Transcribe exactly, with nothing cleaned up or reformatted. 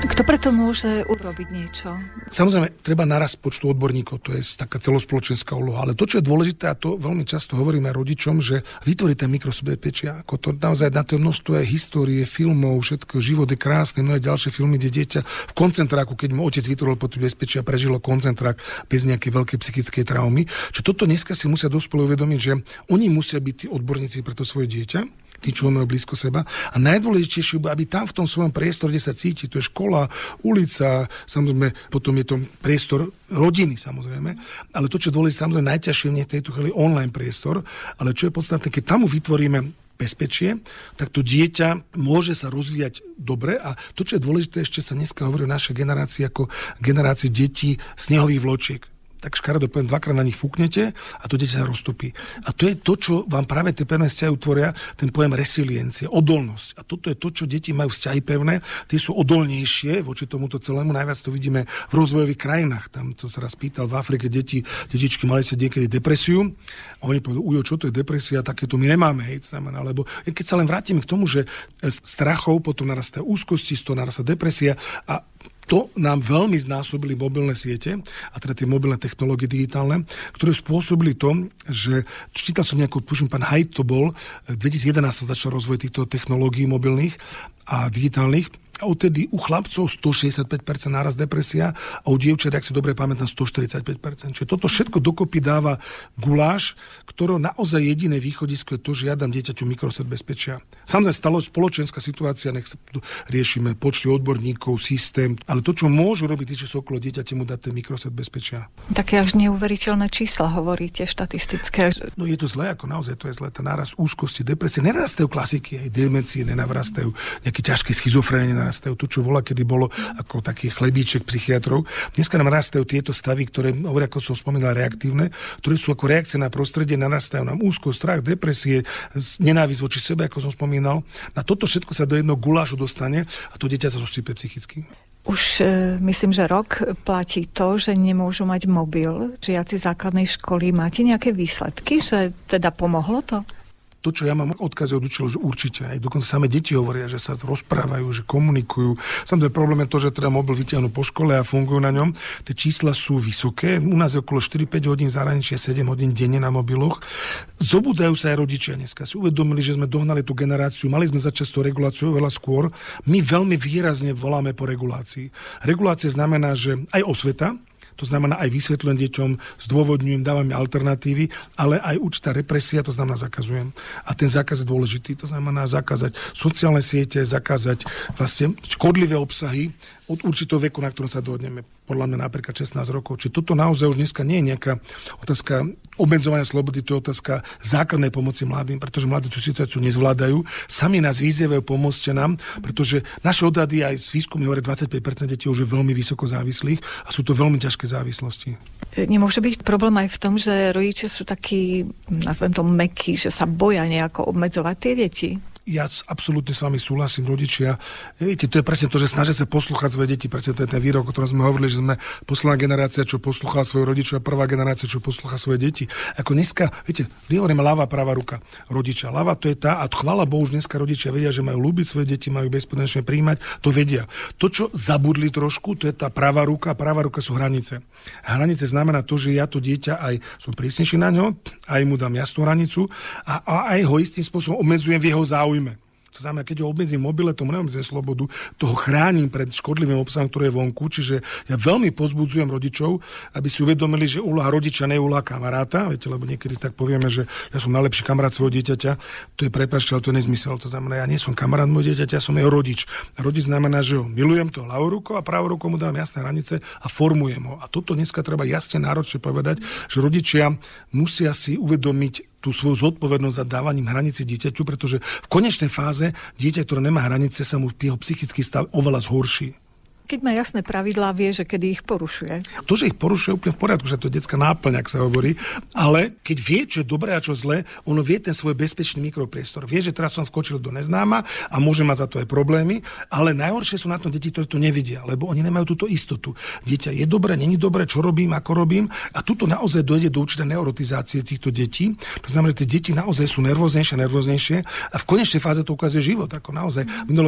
Kto preto môže urobiť niečo? Samozrejme, treba narast počtu odborníkov, to je taká celospoločenská úloha. Ale to, čo je dôležité, a to veľmi často hovoríme rodičom, že vytvorí ten mikrosebezpečia. Ako to naozaj na to množstvo je histórie, filmov, všetko, život je krásny, mnohé ďalšie filmy, kde dieťa v koncentráku, keď mu otec vytvoril potom bezpečia, prežilo koncentrák bez nejakej veľkej psychickej traumy. Že toto dneska si musia dospelí uvedomiť, že oni musia byť tí odborníci pre to svoje dieťa, tí, čo majú blízko seba. A najdôležitejšie je, aby tam v tom svojom priestore, kde sa cíti, to je škola, ulica, samozrejme, potom je to priestor rodiny, samozrejme. Ale to, čo je dôležité, samozrejme, najťažšie v tejto chvíli online priestor, ale čo je podstatné, keď tam mu vytvoríme bezpečie, tak to dieťa môže sa rozvíjať dobre a to, čo je dôležité, ešte sa dneska hovorí o našej generácii ako generácii detí snehových vločiek. Tak škaredo poviem, dvakrát na nich fúknete a to dieťa sa roztopí. A to je to, čo vám práve tie pevné vzťahy utvoria, ten pojem resiliencia, odolnosť. A toto je to, čo deti majú vzťahy pevné, tie sú odolnejšie voči tomuto celému. Najviac to vidíme v rozvojových krajinách. Tam, co sa raz pýtal, v Afrike deti, detičky mali sa niekedy depresiu a oni povedali, ujo, čo to je depresia, také to my nemáme. Hej, to znamená, lebo keď sa len vrátime k tomu, že z strachov potom narastá úzkosti, z toho narastá depresia a to nám veľmi znásobili mobilné siete, a teda tie mobilné technológie digitálne, ktoré spôsobili to, že čítal som nejakú, tuším, pán Haidt to bol, v dvetisícjedenásť začal rozvoj týchto technológií mobilných a digitálnych. A odtedy u chlapcov stošesťdesiatpäť percent nárast depresia a u dievčat, ak si dobre pamätám, stoštyridsaťpäť percent. Čiže toto všetko dokopy dáva guláš, ktorého naozaj jediné východisko je to, že ja dám dieťaťu mikroset bezpečia. Samozrejme, stalo spoločenská situácia, nech sa riešime počty odborníkov, systém, ale to, čo môžu robiť tí, čo sú okolo dieťaťa, mu dať ten mikroset bezpečia. Také až neuveriteľné čísla hovoríte, štatistické. No je to zlé, ako naozaj to je zlé. Ten nárast úzkosti, depresie, nenarastajú klasiky, aj demencie, nenarastajú nejaké ťažké schizofrénie, narastajú to, čo volá, kedy bolo ako taký chlebíček psychiatrov. Dneska nám narastajú tieto stavy, ktoré, hovoria, ako som spomínal, reaktívne, ktoré sú ako reakcie na prostredie, narastajú nám úzkosť, strach, depresie, nenávisť voči sebe, ako som spomínal. Na toto všetko sa do jedného gulášu dostane a to dieťa sa zosype psychicky. Už e, myslím, že rok platí to, že nemôžu mať mobil žiaci základnej školy. Máte nejaké výsledky, že teda pomohlo to? To, čo ja mám odkazy od učiteľov, že určite. Aj dokonca samé deti hovoria, že sa rozprávajú, že komunikujú. Samozrejme, problém je to, že teda mobil vytiahnu po škole a fungujú na ňom. Tie čísla sú vysoké. U nás je okolo štyri päť hodín v zahraničí, sedem hodín denne na mobiloch. Zobudzajú sa aj rodičia dneska. Si uvedomili, že sme dohnali tú generáciu. Mali sme začať s tou reguláciou veľa skôr. My veľmi výrazne voláme po regulácii. Regulácia znamená, že aj osveta, to znamená aj vysvetľujem deťom, zdôvodňujem, dávam alternatívy, ale aj určitá represia, to znamená zakazujem. A ten zákaz je dôležitý, to znamená zakázať sociálne siete, zakázať vlastne škodlivé obsahy od určitého veku, na ktorom sa dohodneme. Podľa mňa napríklad šestnásť rokov. Či toto naozaj už dneska nie je nejaká otázka obmedzovania slobody, to je otázka základnej pomoci mladým, pretože mladí tú situáciu nezvládajú. Sami nás vyzývajú, pomôžte nám, pretože naše odhady aj z výskumy hovoria dvadsaťpäť percent detí už je veľmi vysoko závislých a sú to veľmi ťažké závislosti. Nemôže byť problém aj v tom, že rodičia sú takí, nazvem to mäkkí, že sa boja nejako obmedzovať tie deti? Ja absolútne s vami súhlasím, rodičia. Viete, to je presne to, že snažia sa poslúchať svoje deti. Presne to je ten výrok, o ktorom sme hovorili, že sme posledná generácia, čo poslúchala svojich rodičov a prvá generácia, čo poslúcha svoje deti. Ako dneska, viete, hovoríme ľavá, pravá ruka rodiča. Ľava to je tá, a chvála Bohu, už dneska rodičia vedia, že majú ľúbiť svoje deti, majú bezpodmienečne príjmať, to vedia. To, čo zabudli trošku, to je tá pravá ruka, a pravá ruka sú hranice. A hranice znamená to, že ja to dieťa aj som prísnejší na ňo, aj mu dám jasnú hranicu a, a aj ho istým spôsobom obmedzujem v jeho záujme. To znamená, keď ho obmedzím v mobile, tomu neobmedzím slobodu, toho chránim pred škodlivým obsahom, ktoré je vonku. Čiže ja veľmi pozbudzujem rodičov, aby si uvedomili, že úloha rodiča nie je úloha kamaráta, viete, lebo niekedy tak povieme, že ja som najlepší kamarát svojho dieťaťa. To je prepáčte, ale to je nezmysel. To znamená, ja nie som kamarát môjho dieťaťa, ja som jeho rodič. A rodič znamená, že ho milujem to ľavou rukou a pravou rukou mu dám jasné hranice a formujem ho. A toto dneska treba jasne náročne povedať, že rodičia musia si uvedomiť tú svoju zodpovednosť za dávaním hranice dieťaťu, pretože v konečnej fáze dieťa, ktoré nemá hranice, sa mu jeho psychický stav oveľa zhorší. Keď má jasné pravidlá, vie, že kedy ich porušuje. To, že ich porušuje, úplne v poriadku, že to je detská náplň, ak sa hovorí, ale keď vie, čo je dobré a čo zlé, ono vie ten svoj bezpečný mikropriestor. Vie, že teraz som vskočil do neznáma a môže mať za to aj problémy, ale najhoršie sú na tom deti, ktoré to nevidia, lebo oni nemajú túto istotu. Dieťa je dobré, není dobré, čo robím, ako robím, a tuto naozaj dojde do určitej neurotizácie týchto detí. To znamená, že tie deti naozaj sú nervóznejšie, nervóznejšie a v konečnej fáze to ukazuje život, ako naozaj.